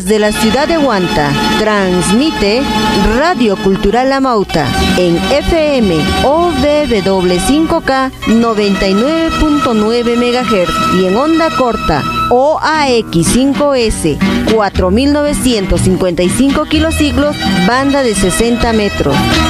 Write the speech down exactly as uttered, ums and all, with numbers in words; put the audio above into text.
Desde la ciudad de Huanta, transmite Radio Cultural Amauta en F M O V W cinco K noventa y nueve punto nueve megahertz y en onda corta O A X cinco S cuatro mil novecientos cincuenta y cinco kilosiglos, banda de sesenta metros.